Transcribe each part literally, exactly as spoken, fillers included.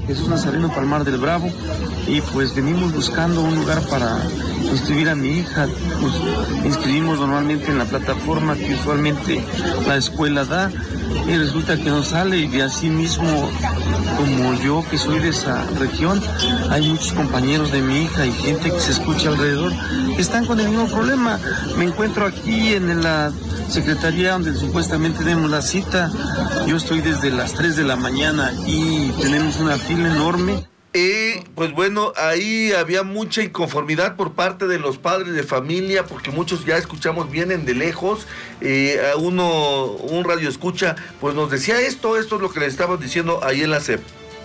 Jesús Nazareno Palmar del Bravo, y pues venimos buscando un lugar para inscribir a mi hija. Pues inscribimos normalmente en la plataforma que usualmente la escuela da, y resulta que no sale, y así mismo, como yo que soy de esa región, hay muchos compañeros de mi hija y gente que se escucha alrededor que están con el mismo problema. Me encuentro aquí en la secretaría donde supuestamente tenemos la cita. Yo estoy desde las tres de la mañana y tenemos una fila enorme. Y pues bueno, ahí había mucha inconformidad por parte de los padres de familia, porque muchos ya escuchamos, vienen de lejos. Eh, a uno, un radio escucha, pues nos decía esto, esto es lo que le estaban diciendo ahí en la S E P.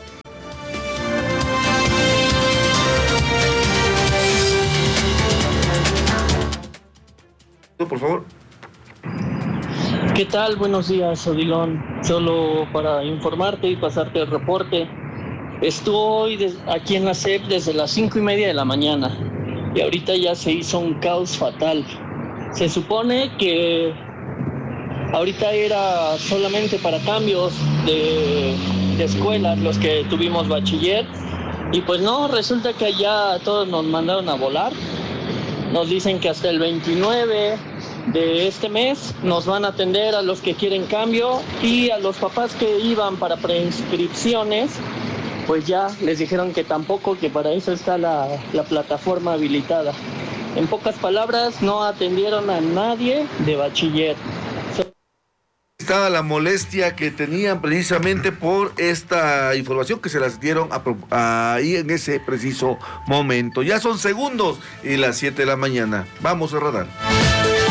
Por favor. ¿Qué tal? Buenos días, Odilon. Solo para informarte y pasarte el reporte. Estoy de, aquí en la S E P desde las cinco y media de la mañana y ahorita ya se hizo un caos fatal. Se supone que ahorita era solamente para cambios de, de escuelas los que tuvimos bachiller, y pues no, resulta que allá todos nos mandaron a volar. Nos dicen que hasta el veintinueve de este mes nos van a atender a los que quieren cambio, y a los papás que iban para preinscripciones pues ya les dijeron que tampoco, que para eso está la, la plataforma habilitada. En pocas palabras, no atendieron a nadie de bachiller. Estaba la molestia que tenían precisamente por esta información que se las dieron a, ahí en ese preciso momento. Ya son segundos y las siete de la mañana. Vamos a radar.